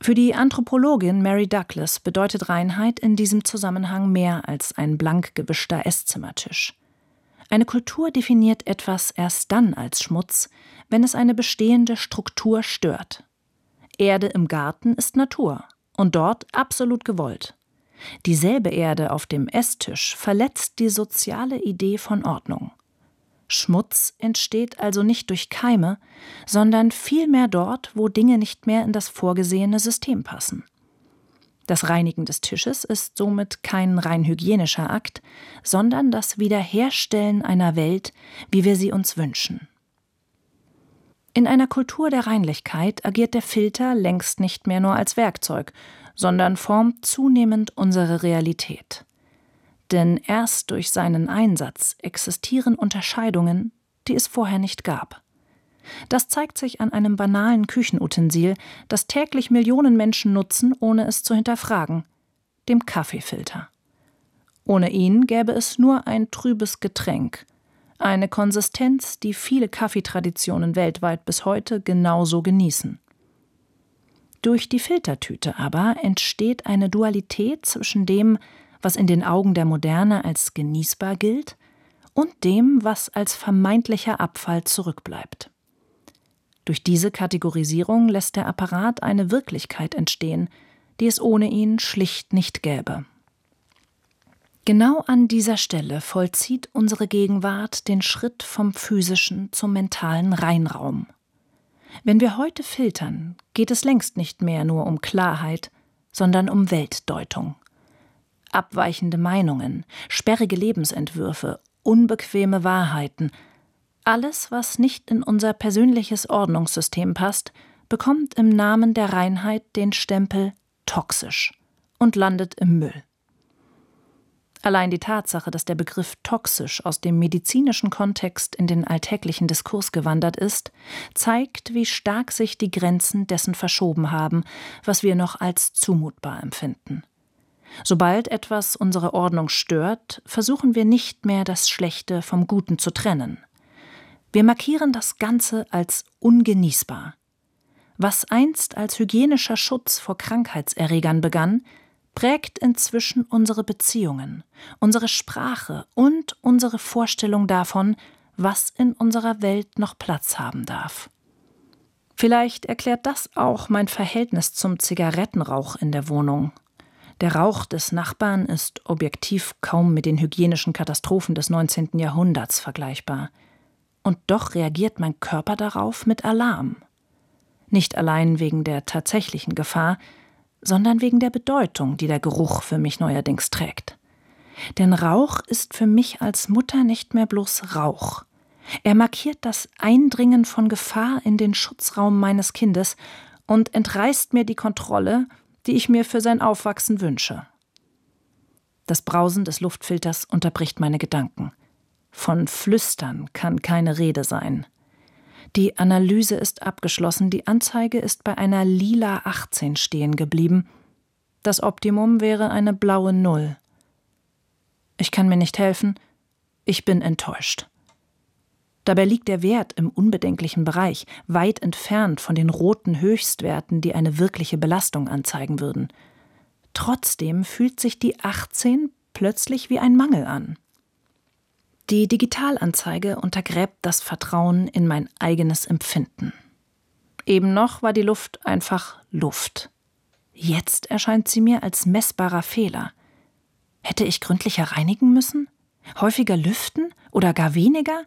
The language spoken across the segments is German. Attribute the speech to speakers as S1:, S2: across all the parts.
S1: Für die Anthropologin Mary Douglas bedeutet Reinheit in diesem Zusammenhang mehr als ein blank gewischter Esszimmertisch. Eine Kultur definiert etwas erst dann als Schmutz, wenn es eine bestehende Struktur stört. Erde im Garten ist Natur und dort absolut gewollt. Dieselbe Erde auf dem Esstisch verletzt die soziale Idee von Ordnung. Schmutz entsteht also nicht durch Keime, sondern vielmehr dort, wo Dinge nicht mehr in das vorgesehene System passen. Das Reinigen des Tisches ist somit kein rein hygienischer Akt, sondern das Wiederherstellen einer Welt, wie wir sie uns wünschen. In einer Kultur der Reinlichkeit agiert der Filter längst nicht mehr nur als Werkzeug, sondern formt zunehmend unsere Realität. Denn erst durch seinen Einsatz existieren Unterscheidungen, die es vorher nicht gab. Das zeigt sich an einem banalen Küchenutensil, das täglich Millionen Menschen nutzen, ohne es zu hinterfragen: dem Kaffeefilter. Ohne ihn gäbe es nur ein trübes Getränk, eine Konsistenz, die viele Kaffeetraditionen weltweit bis heute genauso genießen. Durch die Filtertüte aber entsteht eine Dualität zwischen dem, was in den Augen der Moderne als genießbar gilt, und dem, was als vermeintlicher Abfall zurückbleibt. Durch diese Kategorisierung lässt der Apparat eine Wirklichkeit entstehen, die es ohne ihn schlicht nicht gäbe. Genau an dieser Stelle vollzieht unsere Gegenwart den Schritt vom physischen zum mentalen Reinraum. Wenn wir heute filtern, geht es längst nicht mehr nur um Klarheit, sondern um Weltdeutung. Abweichende Meinungen, sperrige Lebensentwürfe, unbequeme Wahrheiten, alles, was nicht in unser persönliches Ordnungssystem passt, bekommt im Namen der Reinheit den Stempel toxisch und landet im Müll. Allein die Tatsache, dass der Begriff toxisch aus dem medizinischen Kontext in den alltäglichen Diskurs gewandert ist, zeigt, wie stark sich die Grenzen dessen verschoben haben, was wir noch als zumutbar empfinden. Sobald etwas unsere Ordnung stört, versuchen wir nicht mehr, das Schlechte vom Guten zu trennen. Wir markieren das Ganze als ungenießbar. Was einst als hygienischer Schutz vor Krankheitserregern begann, prägt inzwischen unsere Beziehungen, unsere Sprache und unsere Vorstellung davon, was in unserer Welt noch Platz haben darf. Vielleicht erklärt das auch mein Verhältnis zum Zigarettenrauch in der Wohnung. Der Rauch des Nachbarn ist objektiv kaum mit den hygienischen Katastrophen des 19. Jahrhunderts vergleichbar. Und doch reagiert mein Körper darauf mit Alarm. Nicht allein wegen der tatsächlichen Gefahr, sondern wegen der Bedeutung, die der Geruch für mich neuerdings trägt. Denn Rauch ist für mich als Mutter nicht mehr bloß Rauch. Er markiert das Eindringen von Gefahr in den Schutzraum meines Kindes und entreißt mir die Kontrolle, die ich mir für sein Aufwachsen wünsche. Das Brausen des Luftfilters unterbricht meine Gedanken. Von Flüstern kann keine Rede sein. Die Analyse ist abgeschlossen, die Anzeige ist bei einer lila 18 stehen geblieben. Das Optimum wäre eine blaue 0. Ich kann mir nicht helfen, ich bin enttäuscht. Dabei liegt der Wert im unbedenklichen Bereich, weit entfernt von den roten Höchstwerten, die eine wirkliche Belastung anzeigen würden. Trotzdem fühlt sich die 18 plötzlich wie ein Mangel an. Die Digitalanzeige untergräbt das Vertrauen in mein eigenes Empfinden. Eben noch war die Luft einfach Luft. Jetzt erscheint sie mir als messbarer Fehler. Hätte ich gründlicher reinigen müssen? Häufiger lüften oder gar weniger?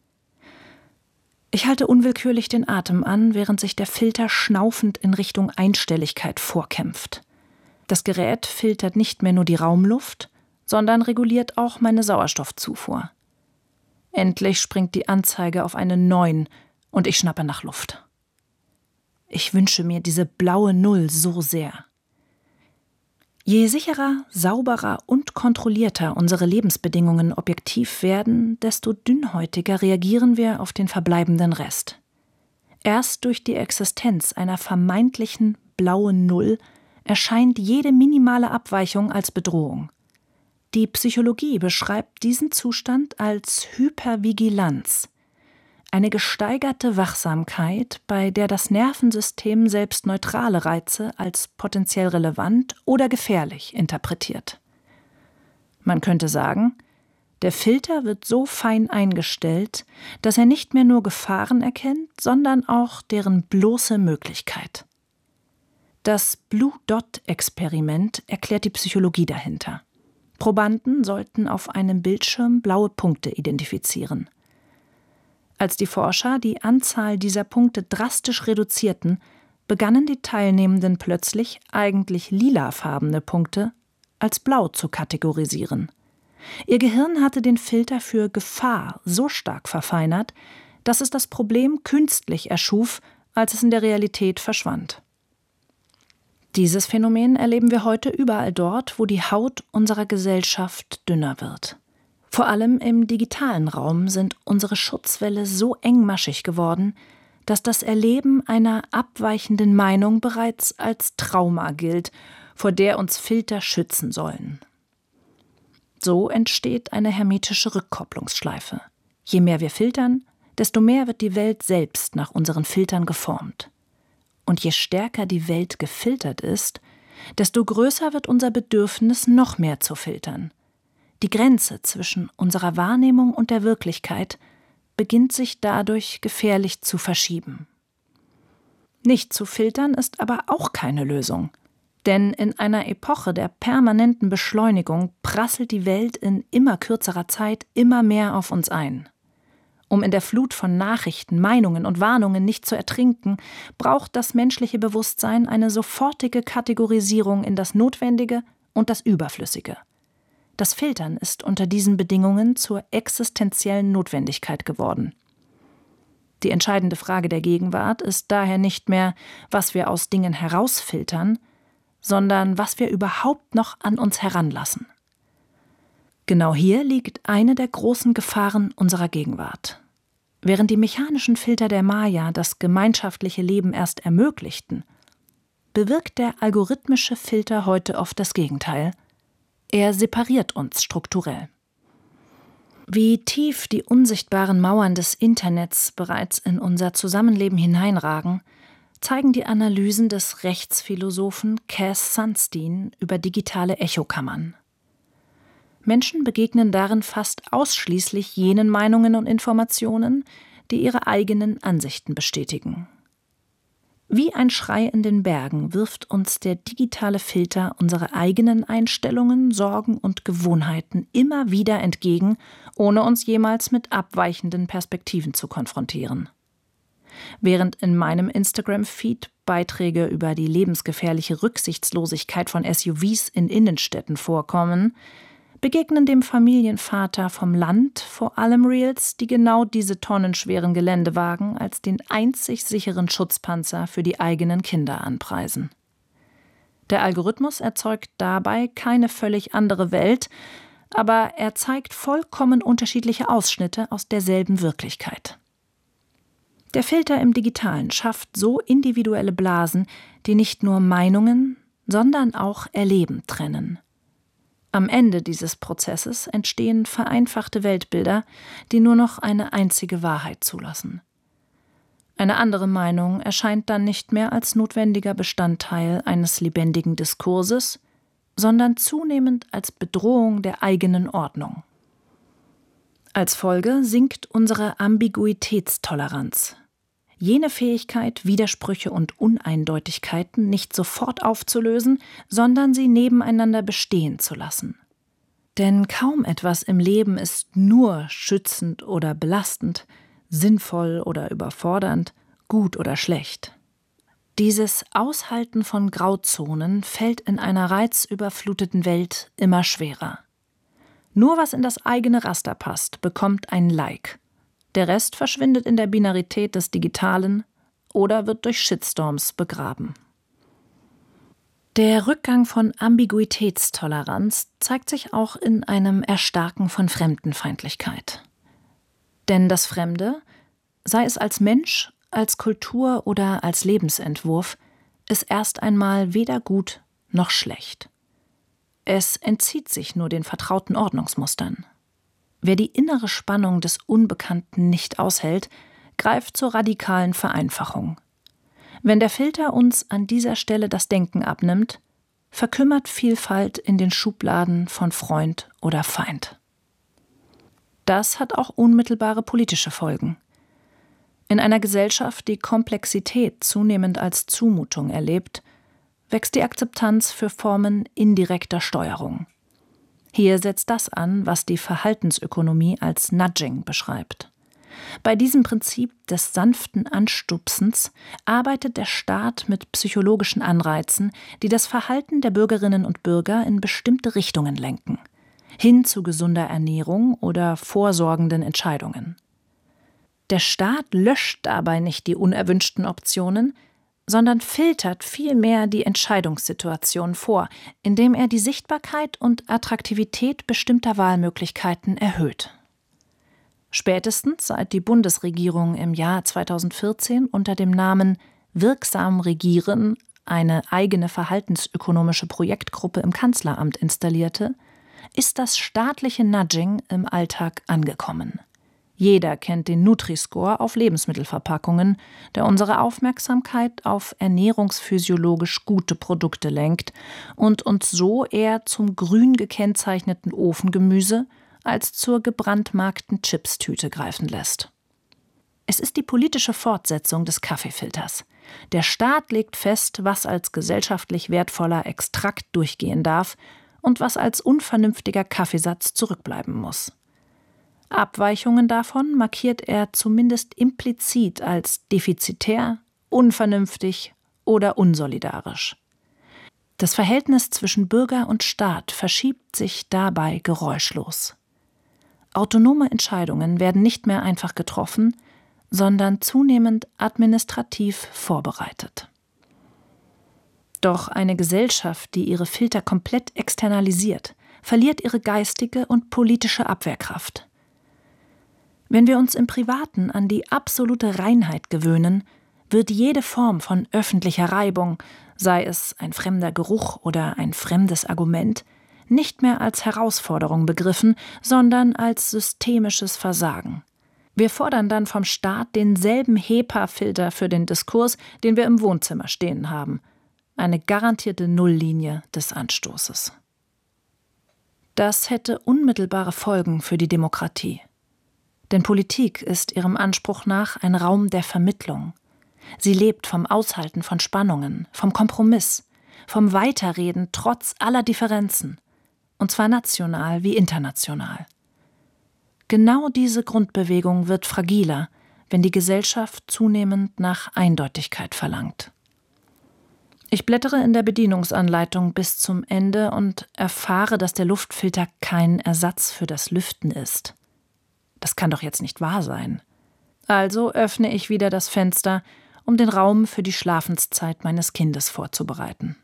S1: Ich halte unwillkürlich den Atem an, während sich der Filter schnaufend in Richtung Einstelligkeit vorkämpft. Das Gerät filtert nicht mehr nur die Raumluft, sondern reguliert auch meine Sauerstoffzufuhr. Endlich springt die Anzeige auf eine 9 und ich schnappe nach Luft. Ich wünsche mir diese blaue 0 so sehr. Je sicherer, sauberer und kontrollierter unsere Lebensbedingungen objektiv werden, desto dünnhäutiger reagieren wir auf den verbleibenden Rest. Erst durch die Existenz einer vermeintlichen blauen 0 erscheint jede minimale Abweichung als Bedrohung. Die Psychologie beschreibt diesen Zustand als Hypervigilanz. eine gesteigerte Wachsamkeit, bei der das Nervensystem selbst neutrale Reize als potenziell relevant oder gefährlich interpretiert. Man könnte sagen, der Filter wird so fein eingestellt, dass er nicht mehr nur Gefahren erkennt, sondern auch deren bloße Möglichkeit. Das Blue Dot-Experiment erklärt die Psychologie dahinter. Probanden sollten auf einem Bildschirm blaue Punkte identifizieren. Als die Forscher die Anzahl dieser Punkte drastisch reduzierten, begannen die Teilnehmenden plötzlich eigentlich lilafarbene Punkte als blau zu kategorisieren. Ihr Gehirn hatte den Filter für Gefahr so stark verfeinert, dass es das Problem künstlich erschuf, als es in der Realität verschwand. Dieses Phänomen erleben wir heute überall dort, wo die Haut unserer Gesellschaft dünner wird. Vor allem im digitalen Raum sind unsere Schutzwälle so engmaschig geworden, dass das Erleben einer abweichenden Meinung bereits als Trauma gilt, vor der uns Filter schützen sollen. So entsteht eine hermetische Rückkopplungsschleife. Je mehr wir filtern, desto mehr wird die Welt selbst nach unseren Filtern geformt. Und je stärker die Welt gefiltert ist, desto größer wird unser Bedürfnis, noch mehr zu filtern. Die Grenze zwischen unserer Wahrnehmung und der Wirklichkeit beginnt sich dadurch gefährlich zu verschieben. Nicht zu filtern ist aber auch keine Lösung. Denn in einer Epoche der permanenten Beschleunigung prasselt die Welt in immer kürzerer Zeit immer mehr auf uns ein. Um in der Flut von Nachrichten, Meinungen und Warnungen nicht zu ertrinken, braucht das menschliche Bewusstsein eine sofortige Kategorisierung in das Notwendige und das Überflüssige. Das Filtern ist unter diesen Bedingungen zur existenziellen Notwendigkeit geworden. Die entscheidende Frage der Gegenwart ist daher nicht mehr, was wir aus Dingen herausfiltern, sondern was wir überhaupt noch an uns heranlassen. Genau hier liegt eine der großen Gefahren unserer Gegenwart. Während die mechanischen Filter der Maya das gemeinschaftliche Leben erst ermöglichten, bewirkt der algorithmische Filter heute oft das Gegenteil. Er separiert uns strukturell. Wie tief die unsichtbaren Mauern des Internets bereits in unser Zusammenleben hineinragen, zeigen die Analysen des Rechtsphilosophen Cass Sunstein über digitale Echokammern. Menschen begegnen darin fast ausschließlich jenen Meinungen und Informationen, die ihre eigenen Ansichten bestätigen. Wie ein Schrei in den Bergen wirft uns der digitale Filter unsere eigenen Einstellungen, Sorgen und Gewohnheiten immer wieder entgegen, ohne uns jemals mit abweichenden Perspektiven zu konfrontieren. Während in meinem Instagram-Feed Beiträge über die lebensgefährliche Rücksichtslosigkeit von SUVs in Innenstädten vorkommen, begegnen dem Familienvater vom Land vor allem Reels, die genau diese tonnenschweren Geländewagen als den einzig sicheren Schutzpanzer für die eigenen Kinder anpreisen. Der Algorithmus erzeugt dabei keine völlig andere Welt, aber er zeigt vollkommen unterschiedliche Ausschnitte aus derselben Wirklichkeit. Der Filter im Digitalen schafft so individuelle Blasen, die nicht nur Meinungen, sondern auch Erleben trennen. Am Ende dieses Prozesses entstehen vereinfachte Weltbilder, die nur noch eine einzige Wahrheit zulassen. Eine andere Meinung erscheint dann nicht mehr als notwendiger Bestandteil eines lebendigen Diskurses, sondern zunehmend als Bedrohung der eigenen Ordnung. Als Folge sinkt unsere Ambiguitätstoleranz. Jene Fähigkeit, Widersprüche und Uneindeutigkeiten nicht sofort aufzulösen, sondern sie nebeneinander bestehen zu lassen. Denn kaum etwas im Leben ist nur schützend oder belastend, sinnvoll oder überfordernd, gut oder schlecht. Dieses Aushalten von Grauzonen fällt in einer reizüberfluteten Welt immer schwerer. Nur was in das eigene Raster passt, bekommt ein Like. Der Rest verschwindet in der Binarität des Digitalen oder wird durch Shitstorms begraben. Der Rückgang von Ambiguitätstoleranz zeigt sich auch in einem Erstarken von Fremdenfeindlichkeit. Denn das Fremde, sei es als Mensch, als Kultur oder als Lebensentwurf, ist erst einmal weder gut noch schlecht. Es entzieht sich nur den vertrauten Ordnungsmustern. Wer die innere Spannung des Unbekannten nicht aushält, greift zur radikalen Vereinfachung. Wenn der Filter uns an dieser Stelle das Denken abnimmt, verkümmert Vielfalt in den Schubladen von Freund oder Feind. Das hat auch unmittelbare politische Folgen. In einer Gesellschaft, die Komplexität zunehmend als Zumutung erlebt, wächst die Akzeptanz für Formen indirekter Steuerung. Hier setzt das an, was die Verhaltensökonomie als Nudging beschreibt. Bei diesem Prinzip des sanften Anstupsens arbeitet der Staat mit psychologischen Anreizen, die das Verhalten der Bürgerinnen und Bürger in bestimmte Richtungen lenken, hin zu gesunder Ernährung oder vorsorgenden Entscheidungen. Der Staat löscht dabei nicht die unerwünschten Optionen, sondern filtert vielmehr die Entscheidungssituation vor, indem er die Sichtbarkeit und Attraktivität bestimmter Wahlmöglichkeiten erhöht. Spätestens seit die Bundesregierung im Jahr 2014 unter dem Namen Wirksam Regieren eine eigene verhaltensökonomische Projektgruppe im Kanzleramt installierte, ist das staatliche Nudging im Alltag angekommen. Jeder kennt den Nutri-Score auf Lebensmittelverpackungen, der unsere Aufmerksamkeit auf ernährungsphysiologisch gute Produkte lenkt und uns so eher zum grün gekennzeichneten Ofengemüse als zur gebrandmarkten Chipstüte greifen lässt. Es ist die politische Fortsetzung des Kaffeefilters. Der Staat legt fest, was als gesellschaftlich wertvoller Extrakt durchgehen darf und was als unvernünftiger Kaffeesatz zurückbleiben muss. Abweichungen davon markiert er zumindest implizit als defizitär, unvernünftig oder unsolidarisch. Das Verhältnis zwischen Bürger und Staat verschiebt sich dabei geräuschlos. Autonome Entscheidungen werden nicht mehr einfach getroffen, sondern zunehmend administrativ vorbereitet. Doch eine Gesellschaft, die ihre Filter komplett externalisiert, verliert ihre geistige und politische Abwehrkraft. Wenn wir uns im Privaten an die absolute Reinheit gewöhnen, wird jede Form von öffentlicher Reibung, sei es ein fremder Geruch oder ein fremdes Argument, nicht mehr als Herausforderung begriffen, sondern als systemisches Versagen. Wir fordern dann vom Staat denselben HEPA-Filter für den Diskurs, den wir im Wohnzimmer stehen haben. Eine garantierte Nulllinie des Anstoßes. Das hätte unmittelbare Folgen für die Demokratie. Denn Politik ist ihrem Anspruch nach ein Raum der Vermittlung. Sie lebt vom Aushalten von Spannungen, vom Kompromiss, vom Weiterreden trotz aller Differenzen, und zwar national wie international. Genau diese Grundbewegung wird fragiler, wenn die Gesellschaft zunehmend nach Eindeutigkeit verlangt. Ich blättere in der Bedienungsanleitung bis zum Ende und erfahre, dass der Luftfilter kein Ersatz für das Lüften ist. Das kann doch jetzt nicht wahr sein. Also öffne ich wieder das Fenster, um den Raum für die Schlafenszeit meines Kindes vorzubereiten.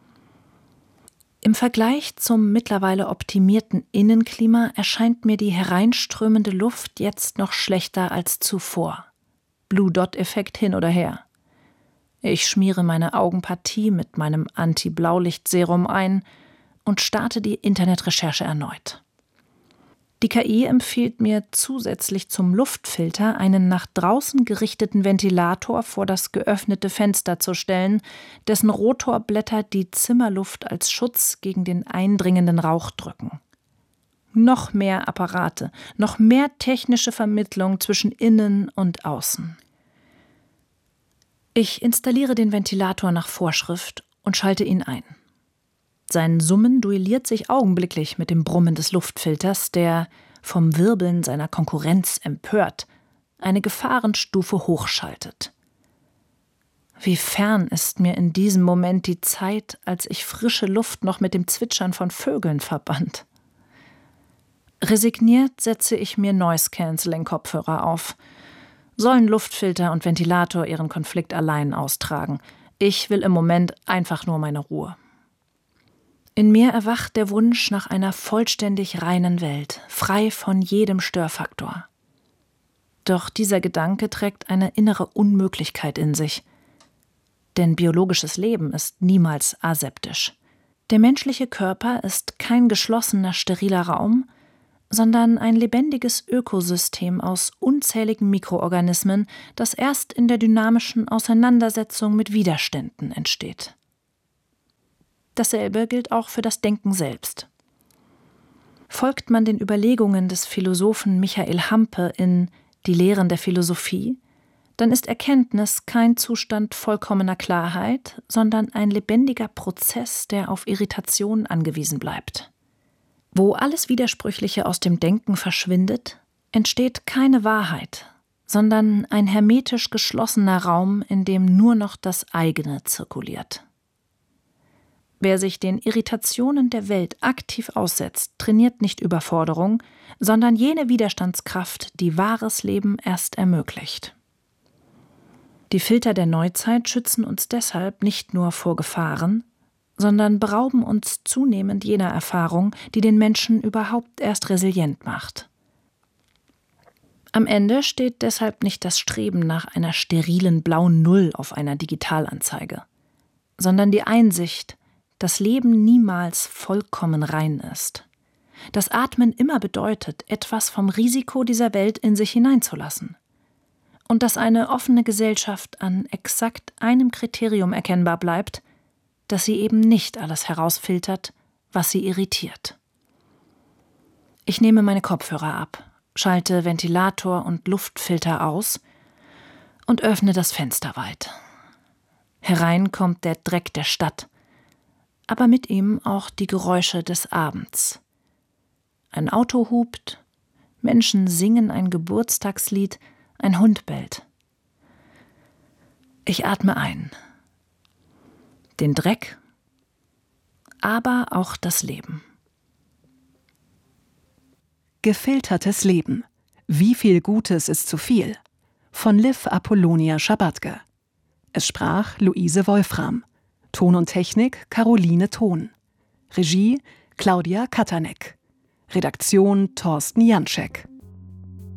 S1: Im Vergleich zum mittlerweile optimierten Innenklima erscheint mir die hereinströmende Luft jetzt noch schlechter als zuvor. Blue-Dot-Effekt hin oder her. Ich schmiere meine Augenpartie mit meinem Anti-Blaulicht-Serum ein und starte die Internetrecherche erneut. Die KI empfiehlt mir zusätzlich zum Luftfilter einen nach draußen gerichteten Ventilator vor das geöffnete Fenster zu stellen, dessen Rotorblätter die Zimmerluft als Schutz gegen den eindringenden Rauch drücken. Noch mehr Apparate, noch mehr technische Vermittlung zwischen Innen und Außen. Ich installiere den Ventilator nach Vorschrift und schalte ihn ein. Sein Summen duelliert sich augenblicklich mit dem Brummen des Luftfilters, der, vom Wirbeln seiner Konkurrenz empört, eine Gefahrenstufe hochschaltet. Wie fern ist mir in diesem Moment die Zeit, als ich frische Luft noch mit dem Zwitschern von Vögeln verband. Resigniert setze ich mir Noise-Canceling-Kopfhörer auf. Sollen Luftfilter und Ventilator ihren Konflikt allein austragen. Ich will im Moment einfach nur meine Ruhe. In mir erwacht der Wunsch nach einer vollständig reinen Welt, frei von jedem Störfaktor. Doch dieser Gedanke trägt eine innere Unmöglichkeit in sich. Denn biologisches Leben ist niemals aseptisch. Der menschliche Körper ist kein geschlossener, steriler Raum, sondern ein lebendiges Ökosystem aus unzähligen Mikroorganismen, das erst in der dynamischen Auseinandersetzung mit Widerständen entsteht. Dasselbe gilt auch für das Denken selbst. Folgt man den Überlegungen des Philosophen Michael Hampe in Die Lehren der Philosophie, dann ist Erkenntnis kein Zustand vollkommener Klarheit, sondern ein lebendiger Prozess, der auf Irritation angewiesen bleibt. Wo alles Widersprüchliche aus dem Denken verschwindet, entsteht keine Wahrheit, sondern ein hermetisch geschlossener Raum, in dem nur noch das eigene zirkuliert. Wer sich den Irritationen der Welt aktiv aussetzt, trainiert nicht Überforderung, sondern jene Widerstandskraft, die wahres Leben erst ermöglicht. Die Filter der Neuzeit schützen uns deshalb nicht nur vor Gefahren, sondern berauben uns zunehmend jener Erfahrung, die den Menschen überhaupt erst resilient macht. Am Ende steht deshalb nicht das Streben nach einer sterilen blauen Null auf einer Digitalanzeige, sondern die Einsicht, dass Leben niemals vollkommen rein ist. Dass Atmen immer bedeutet, etwas vom Risiko dieser Welt in sich hineinzulassen. Und dass eine offene Gesellschaft an exakt einem Kriterium erkennbar bleibt, dass sie eben nicht alles herausfiltert, was sie irritiert. Ich nehme meine Kopfhörer ab, schalte Ventilator und Luftfilter aus und öffne das Fenster weit. Herein kommt der Dreck der Stadt, aber mit ihm auch die Geräusche des Abends. Ein Auto hupt, Menschen singen ein Geburtstagslied, ein Hund bellt. Ich atme ein. Den Dreck, aber auch das Leben.
S2: Gefiltertes Leben. Wie viel Gutes ist zu viel? Von Liv Apollonia Schabatke. Es sprach Luise Wolfram. Ton und Technik Caroline Thon. Regie Claudia Katanek. Redaktion Thorsten Janczek.